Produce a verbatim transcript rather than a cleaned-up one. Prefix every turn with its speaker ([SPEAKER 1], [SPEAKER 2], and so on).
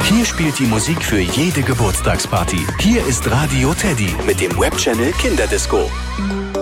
[SPEAKER 1] Hier spielt die Musik für jede Geburtstagsparty. Hier ist Radio Teddy mit dem Webchannel Kinderdisco.